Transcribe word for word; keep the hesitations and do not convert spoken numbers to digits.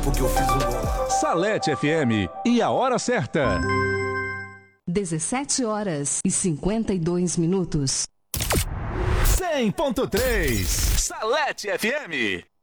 porque eu fiz um gol. Salete F M e a hora certa. dezessete horas e cinquenta e dois minutos. cem ponto três Salete F M.